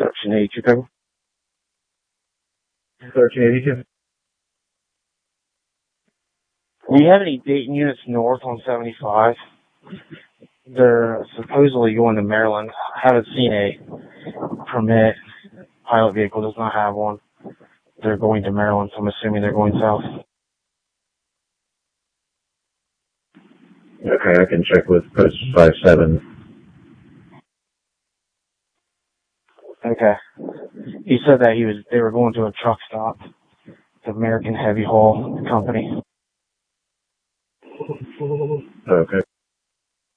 1382 paper. 1382. Do you have any Dayton units north on 75? They're supposedly going to Maryland. I haven't seen a permit. Pilot vehicle does not have one. They're going to Maryland, so I'm assuming they're going south. Okay, I can check with Post 57. Okay. He said that they were going to a truck stop. The American Heavy Haul Company. Okay.